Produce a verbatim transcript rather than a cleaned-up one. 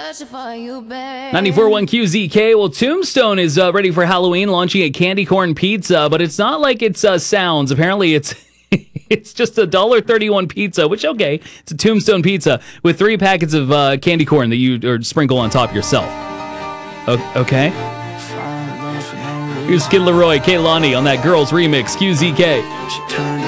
ninety-four point one Q Z K. Well, Tombstone is uh, ready for Halloween, launching a candy corn pizza, but it's not like it's uh, sounds. Apparently, it's it's just a one dollar thirty-one pizza, which, okay, it's a Tombstone pizza with three packets of uh, candy corn that you or sprinkle on top yourself. O- okay. Here's Kid Laroi, Kehlani on that Girls remix, Q Z K.